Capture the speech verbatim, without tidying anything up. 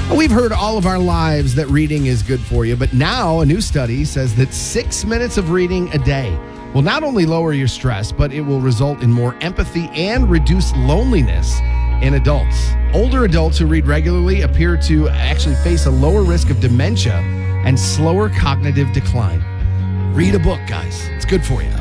We've heard all of our lives that reading is good for you, but now a new study says that six minutes of reading a day will not only lower your stress, but it will result in more empathy and reduce loneliness in adults. Older adults who read regularly appear to actually face a lower risk of dementia and slower cognitive decline. Read a book, guys. It's good for you.